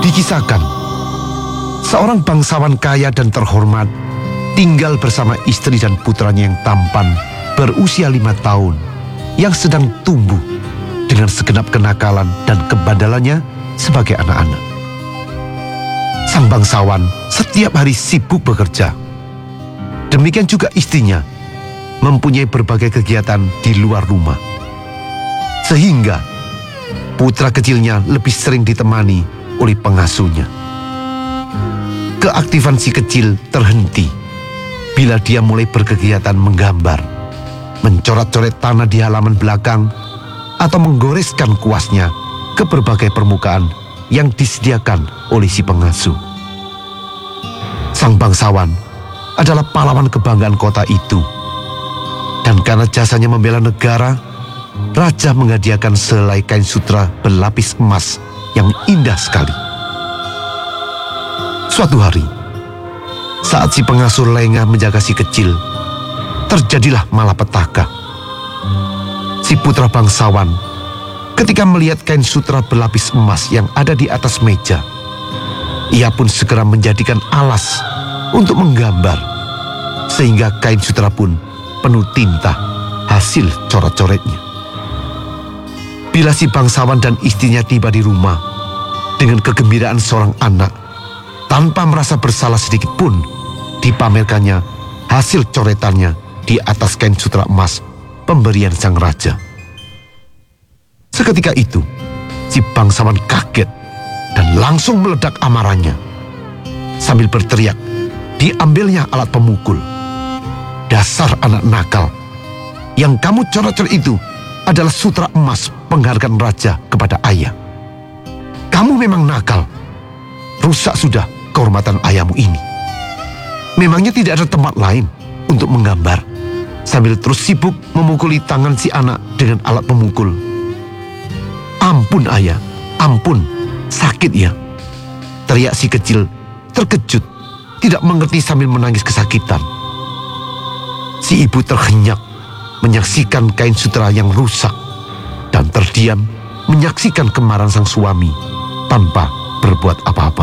Dikisahkan, seorang bangsawan kaya dan terhormat tinggal bersama istri dan putranya yang tampan berusia 5 tahun yang sedang tumbuh dengan segenap kenakalan dan kebandalannya sebagai anak-anak. Sang bangsawan setiap hari sibuk bekerja. Demikian juga istrinya mempunyai berbagai kegiatan di luar rumah. Sehingga putra kecilnya lebih sering ditemani oleh pengasuhnya. Keaktifan si kecil terhenti bila dia mulai berkegiatan menggambar, mencoret-coret tanah di halaman belakang, atau menggoreskan kuasnya ke berbagai permukaan yang disediakan oleh si pengasuh. Sang bangsawan adalah pahlawan kebanggaan kota itu. Dan karena jasanya membela negara, raja menghadiahkan sehelai kain sutra berlapis emas yang indah sekali. Suatu hari, saat si pengasuh lengah menjaga si kecil, terjadilah malapetaka. Si putra bangsawan, ketika melihat kain sutra berlapis emas yang ada di atas meja, ia pun segera menjadikan alas untuk menggambar, sehingga kain sutra pun penuh tinta hasil coret-coretnya. Bila si bangsawan dan istrinya tiba di rumah dengan kegembiraan seorang anak, tanpa merasa bersalah sedikit pun, dipamerkannya hasil coretannya di atas kain sutra emas pemberian sang raja. Seketika itu, si bangsawan kaget dan langsung meledak amarahnya. Sambil berteriak, diambilnya alat pemukul. "Dasar anak nakal, yang kamu coret-coret itu adalah sutra emas penghargaan raja kepada ayah. Kamu memang nakal, rusak sudah kehormatan ayahmu ini. Memangnya tidak ada tempat lain untuk menggambar?" Sambil terus sibuk memukuli tangan si anak dengan alat pemukul. "Ampun ayah, ampun, sakit ya," teriak si kecil terkejut, tidak mengerti sambil menangis kesakitan. Si ibu terhenyak menyaksikan kain sutra yang rusak dan terdiam menyaksikan kemarahan sang suami tanpa berbuat apa-apa.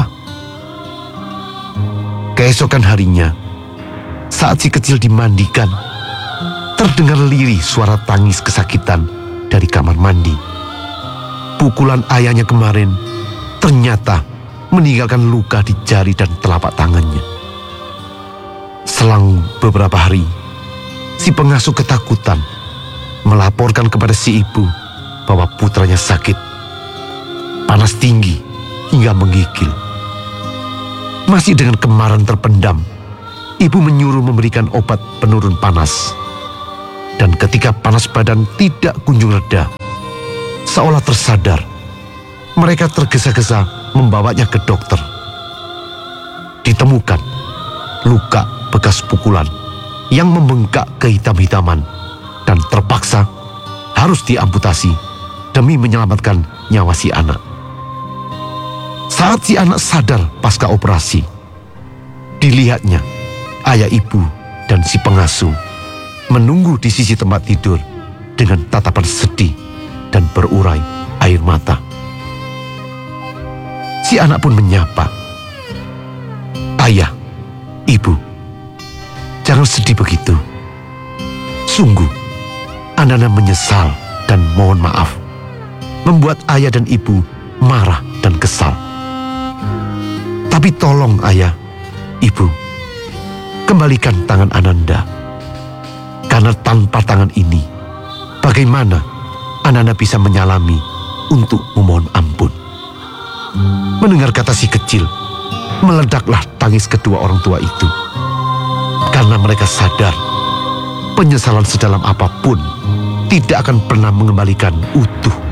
Keesokan harinya, saat si kecil dimandikan, terdengar lirih suara tangis kesakitan dari kamar mandi. Pukulan ayahnya kemarin ternyata meninggalkan luka di jari dan telapak tangannya. Selang beberapa hari, si pengasuh ketakutan melaporkan kepada si ibu bahwa putranya sakit, panas tinggi hingga menggigil. Masih dengan kemarahan terpendam, ibu menyuruh memberikan obat penurun panas. Dan ketika panas badan tidak kunjung reda, seolah tersadar, mereka tergesa-gesa membawanya ke dokter. Ditemukan luka bekas pukulan yang membengkak kehitam-hitaman dan terpaksa harus diamputasi demi menyelamatkan nyawa si anak. Saat si anak sadar pasca operasi, dilihatnya ayah ibu dan si pengasuh menunggu di sisi tempat tidur dengan tatapan sedih dan berurai air mata. Si anak pun menyapa, "Ayah, ibu, jangan sedih begitu. Sungguh, Ananda menyesal dan mohon maaf membuat ayah dan ibu marah dan kesal. Tapi tolong ayah, ibu, kembalikan tangan Ananda. Karena tanpa tangan ini, bagaimana Ananda bisa menyalami untuk memohon ampun?" Mendengar kata si kecil, meledaklah tangis kedua orang tua itu. Karena mereka sadar, penyesalan sedalam apapun tidak akan pernah mengembalikan utuh